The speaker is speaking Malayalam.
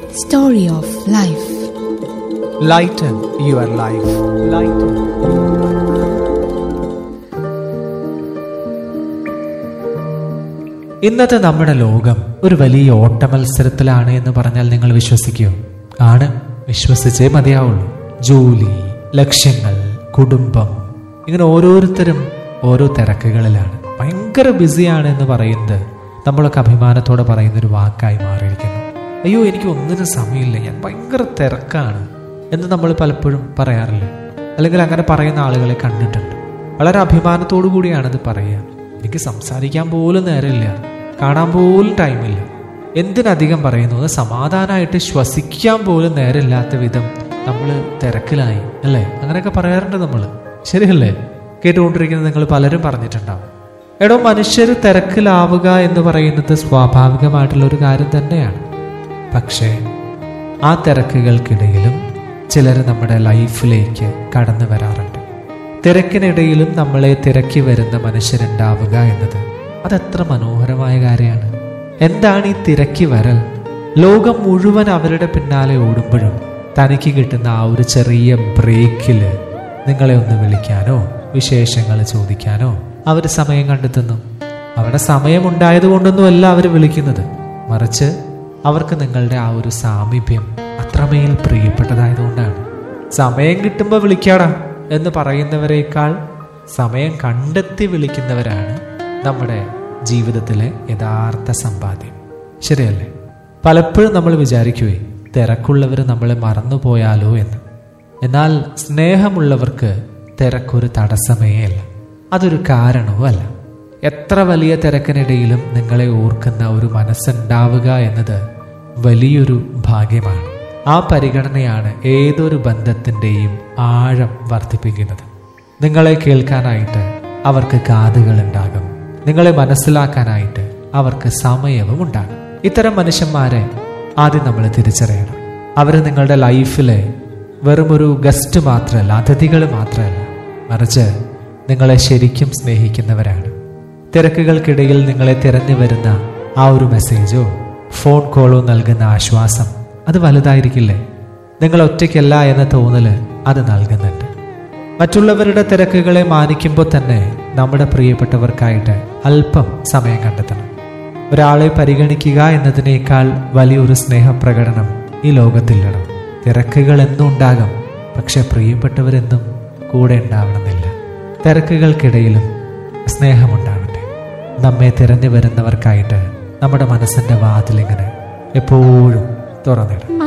Story of Life. Lighten your life. Lighten. ഇന്നത്തെ നമ്മുടെ ലോകം ഒരു വലിയ ഓട്ടമത്സരത്തിലാണ് എന്ന് പറഞ്ഞാൽ നിങ്ങൾ വിശ്വസിക്കുമോ? ആണ്, വിശ്വസിച്ചേ മതിയാവുള്ളൂ. ജോലി, ലക്ഷ്യങ്ങൾ, കുടുംബം, ഇങ്ങനെ ഓരോരുത്തരും ഓരോ തിരക്കുകളിലാണ്. ഭയങ്കര ബിസിയാണ് എന്ന് പറയുന്നത് നമ്മളൊക്കെ അഭിമാനത്തോടെ പറയുന്നൊരു വാക്കായി മാറിയിരിക്കുന്നു. അയ്യോ, എനിക്ക് ഒന്നിനും സമയമില്ല, ഞാൻ ഭയങ്കര തിരക്കാണ് എന്ന് നമ്മൾ പലപ്പോഴും പറയാറില്ല. അല്ലെങ്കിൽ അങ്ങനെ പറയുന്ന ആളുകളെ കണ്ടിട്ടുണ്ട്. വളരെ അഭിമാനത്തോടു കൂടിയാണത് പറയുക. എനിക്ക് സംസാരിക്കാൻ പോലും നേരമില്ല, കാണാൻ പോലും ടൈമില്ല. എന്തിനധികം പറയുന്നത്, സമാധാനമായിട്ട് ശ്വസിക്കാൻ പോലും നേരമില്ലാത്ത വിധം നമ്മൾ തിരക്കിലായി അല്ലേ? അങ്ങനെയൊക്കെ പറയാറുണ്ട് നമ്മൾ. ശരിയല്ലേ? കേട്ടുകൊണ്ടിരിക്കുന്നത് നിങ്ങൾ പലരും പറഞ്ഞിട്ടുണ്ടാവും. എടോ, മനുഷ്യർ തിരക്കിലാവുക എന്ന് പറയുന്നത് സ്വാഭാവികമായിട്ടുള്ള ഒരു കാര്യം തന്നെയാണ്. പക്ഷേ ആ തിരക്കുകൾക്കിടയിലും ചിലർ നമ്മുടെ ലൈഫിലേക്ക് കടന്നു വരാറുണ്ട്. തിരക്കിനിടയിലും നമ്മളെ തിരക്കി വരുന്ന മനുഷ്യരുണ്ടാവുക എന്നത് അതെത്ര മനോഹരമായ കാര്യമാണ്. എന്താണ് ഈ തിരക്കി വരൽ? ലോകം മുഴുവൻ അവരുടെ പിന്നാലെ ഓടുമ്പോഴും തനിക്ക് കിട്ടുന്ന ആ ഒരു ചെറിയ ബ്രേക്കിൽ നിങ്ങളെ ഒന്ന് വിളിക്കാനോ വിശേഷങ്ങൾ ചോദിക്കാനോ അവർ സമയം കണ്ടെത്തുന്നു. അവിടെ സമയമുണ്ടായത് കൊണ്ടൊന്നുമല്ല അവർ വിളിക്കുന്നത്, മറിച്ച് അവർക്ക് നിങ്ങളുടെ ആ ഒരു സാമീപ്യം അത്രമേൽ പ്രിയപ്പെട്ടതായതുകൊണ്ടാണ്. സമയം കിട്ടുമ്പോൾ വിളിക്കാടാ എന്ന് പറയുന്നവരെക്കാൾ സമയം കണ്ടെത്തി വിളിക്കുന്നവരാണ് നമ്മുടെ ജീവിതത്തിലെ യഥാർത്ഥ സമ്പാദ്യം. ശരിയല്ലേ? പലപ്പോഴും നമ്മൾ വിചാരിക്കുവേ, തിരക്കുള്ളവർ നമ്മളെ മറന്നുപോയാലോ എന്ന്. എന്നാൽ സ്നേഹമുള്ളവർക്ക് തിരക്കൊരു തടസ്സമേ അല്ല, അതൊരു കാരണവും അല്ല. എത്ര വലിയ തിരക്കിനിടയിലും നിങ്ങളെ ഓർക്കുന്ന ഒരു മനസ്സുണ്ടാവുക എന്നത് വലിയൊരു ഭാഗ്യമാണ്. ആ പരിഗണനയാണ് ഏതൊരു ബന്ധത്തിൻ്റെയും ആഴം വർദ്ധിപ്പിക്കുന്നത്. നിങ്ങളെ കേൾക്കാനായിട്ട് അവർക്ക് കാതുകളുണ്ടാകും, നിങ്ങളെ മനസ്സിലാക്കാനായിട്ട് അവർക്ക് സമയവും ഉണ്ടാകും. ഇത്തരം മനുഷ്യന്മാരെ ആദ്യം നമ്മൾ തിരിച്ചറിയണം. അവർ നിങ്ങളുടെ ലൈഫിലെ വെറുമൊരു ഗസ്റ്റ് മാത്രമല്ല, അതിഥികൾ മാത്രമല്ല, മറിച്ച് നിങ്ങളെ ശരിക്കും സ്നേഹിക്കുന്നവരാണ്. തിരക്കുകൾക്കിടയിൽ നിങ്ങളെ തിരഞ്ഞു വരുന്ന ആ ഒരു മെസ്സേജോ ഫോൺ കോളോ നൽകുന്ന ആശ്വാസം അത് വലുതായിരിക്കില്ലേ? നിങ്ങൾ ഒറ്റയ്ക്കല്ല എന്ന തോന്നല് അത് നൽകുന്നുണ്ട്. മറ്റുള്ളവരുടെ തിരക്കുകളെ മാനിക്കുമ്പോൾ തന്നെ നമ്മുടെ പ്രിയപ്പെട്ടവർക്കായിട്ട് അല്പം സമയം കണ്ടെത്തണം. ഒരാളെ പരിഗണിക്കുക എന്നതിനേക്കാൾ വലിയൊരു സ്നേഹപ്രകടനം ഈ ലോകത്തില്ലണം. തിരക്കുകൾ എന്നും ഉണ്ടാകും, പക്ഷെ പ്രിയപ്പെട്ടവരെന്നും കൂടെ ഉണ്ടാവണമെന്നില്ല. തിരക്കുകൾക്കിടയിലും സ്നേഹമുണ്ടാവട്ടെ. നമ്മെ തിരഞ്ഞു വരുന്നവർക്കായിട്ട് നമ്മുടെ മനസ്സിൻ്റെ വാതിലിങ്ങനെ എപ്പോഴും തുറന്നിടും.